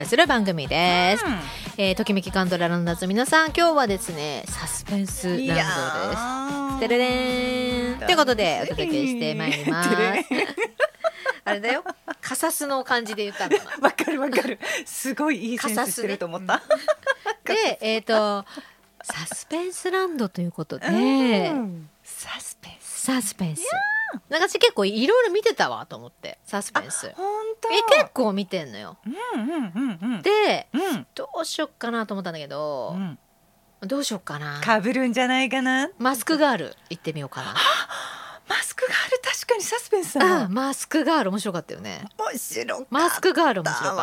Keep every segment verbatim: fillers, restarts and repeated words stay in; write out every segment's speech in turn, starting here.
する番組です、うんえー、ときめきカンドラランダーズ皆さん、今日はですねサスペンスランドです。てれれんということでお届けしてまいりますあれだよ、カサスの感じで言ったんだな。 わかるわかるすごいいいセンスしてると思った、ね、 で、えーとサスペンスランドということで、うん、 サスペンスサスペンスなんか私結構いろいろ見てたわと思って、サスペンス本当え結構見てんのよ、 うんうんうんうん、 で、 うん、 どうしよっかなと思ったんだけど、うん、どうしよっかな、 かぶるんじゃないかな。 マスクガール行ってみようかな。 マスクガール確かにサスペンスだ、 うん、マスクガール面白かったよね。 面白かったマスクガール面白かった。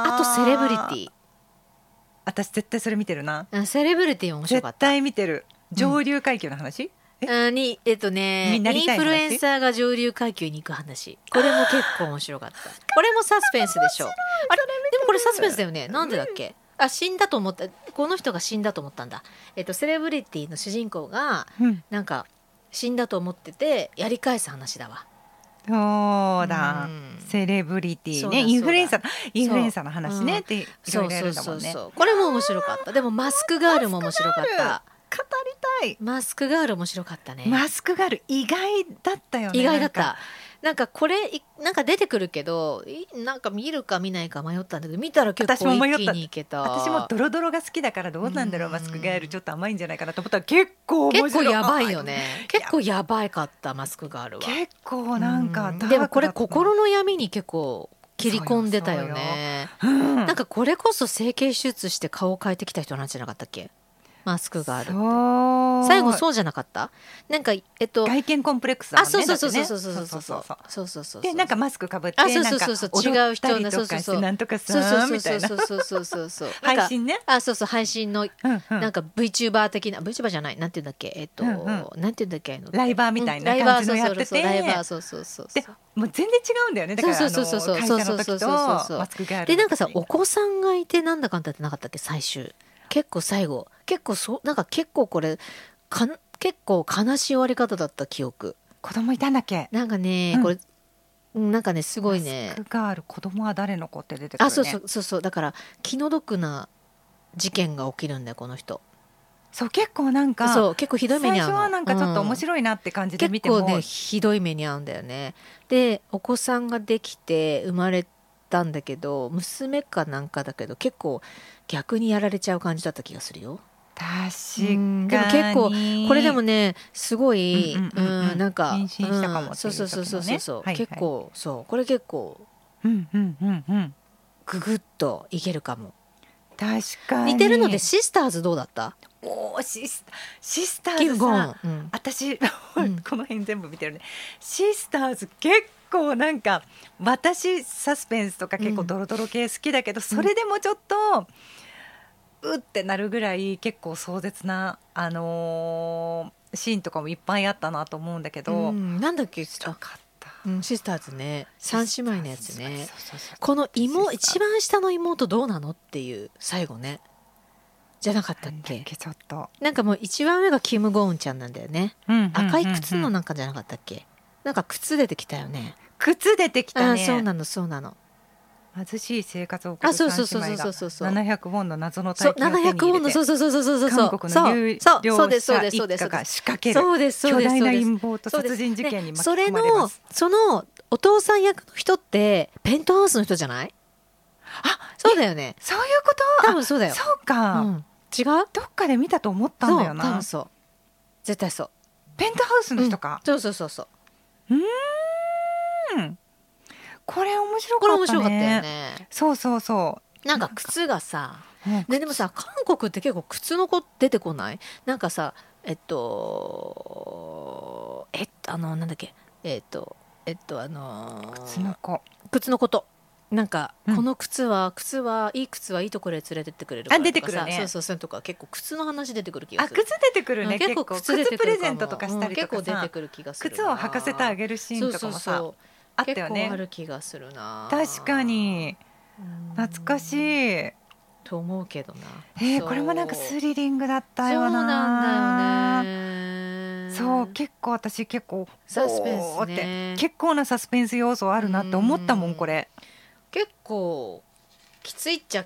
あとセレブリティ、私絶対それ見てるな。 セレブリティ面白かった。 絶対見てる。上流階級の話、うんえにえっとねインフルエンサーが上流階級に行く話、これも結構面白かった。これもサスペンスでしょ。あれでもこれサスペンスだよね。なんでだっけ、うん、あ死んだと思った、この人が死んだと思ったんだ。えっとセレブリティの主人公が、うん、なんか死んだと思っててやり返す話だわ。 そうだ、うん、セレブリティね、インフルエンサーインフルエンサーの話ね、うん、っていろいろやるんだもんね。 これも面白かった。でもマスクガールも面白かった。 語りたい。 マスクガール面白かったね。 マスクガール意外だったよね。 意外だった。なんかこれなんか出てくるけどなんか見るか見ないか迷ったんだけど、見たら結構一気にいけた。 私もドロドロが好きだからどうなんだろう、マスクガールちょっと甘いんじゃないかなと思ったら結構面白い。 結構やばいよね。結構やばいかったマスクガールは。 結構なんかでもこれ心の闇に結構切り込んでたよね。そうよそうよ、うん、なんかこれこそ整形手術して顔を変えてきた人なんじゃなかったっけ、マスクがあるって。最後そうじゃなかった？なんかえっと外見コンプレックスだもんね。 あ、そうそうそうそうそうそうそうそうそうそうそう。 でなんかマスクかぶってなんか違う人のそうそうそうなんとかさみたいな。 そうそうそうそうそう配信ね。 あ、そうそう配信のなんか VTuber 的な VTuber じゃないなんていうんだっけえっとなんていうんだっけライバーみたいな感じのやってて。 ライバーそうそうそうそう。 もう全然違うんだよね。だからあの会社の時とマスクガールでなんかさお子さんがいてなんだかんだってなかったっけ最終。結構最後結構そうなんか結構これか結構悲しい終わり方だった記憶。 子供いたんだっけ。 なんかね、うん、これなんかねすごいね。 マスクガール子供は誰の子って出てくるね。 あ、そうそうそうそう。だから気の毒な事件が起きるんだよこの人。 そう結構なんかそう結構ひどい目に遭うの。 最初はなんかちょっと面白いなって感じで見ても、 うん、結構ねひどい目に遭うんだよね。でお子さんができて生まれたんだけど娘かなんかだけど結構逆にやられちゃう感じだった気がするよ。 確かに。 でも結構これでもねすごいなんか妊娠したかもっていう時のね。 そうそうそうそうそう、 はいはい、 結構そうこれ結構うんうんうんうんググッといけるかも。 確かに似てるのでシスターズどうだった？ おシスシスターズさ、うん、私、うん、この辺全部見てるね。シスターズ結構なんか私サスペンスとか結構ドロドロ系好きだけど、うん、それでもちょっとうってなるぐらい結構壮絶な、あのー、シーンとかもいっぱいあったなと思うんだけど、うん、 なんだっけ白かった、 うん、シスターズね三姉妹のやつね。この妹一番下の妹どうなのっていう最後ねじゃなかったっけ。 ちょっとなんかもう一番上がキム・ゴーンちゃんなんだよね、うんうんうんうん、赤い靴のなんかじゃなかったっけ。なんか靴出てきたよね。 靴出てきたね。 あ、そうなのそうなの。 貧しい生活を送る三姉妹がななひゃくウォンの謎の大金を手に入れて、 ななひゃくウォンのそうそうそうそうそうそう韓国の有料者一家が仕掛ける巨大な陰謀と殺人事件に巻き込まれます。 そのお父さん役の人ってペントハウスの人じゃない？ あ、 そうだよね。 そういうこと。 多分そうだよ。 そうか、うん、 違う？ どっかで見たと思ったんだよな。 そう多分そう絶対そう。 ペントハウスの人か、 うん、そうそうそうそう。 うーんこれ面白かったね。これ面白かったよね。そうそうそう。 なんか靴がさ、ででもさ韓国って結構靴の子出てこない？なんかさえっとえっとあのなんだっけえっとえっとあの靴の子靴のことなんか、うん、この靴は靴はいい靴はいいところへ連れてってくれるからとかさ、 あ出てくるね。 そうそうそうとか結構靴の話出てくる気がする。 あ靴出てくるね、うん、 結構靴出てくるかも。 靴プレゼントとかしたりとかさ、 うん、結構出てくる気がする。 靴を履かせてあげるシーンとかもさ、そうそうそうあったよね。 結構ある気がするな。 確かに懐かしいと思うけどな。 えー、これもなんかスリリングだったよな。 そうなんだよね。 そう結構私結構サスペンスね。 結構なサスペンス要素あるなって思ったもんこれ。 結構きついっちゃ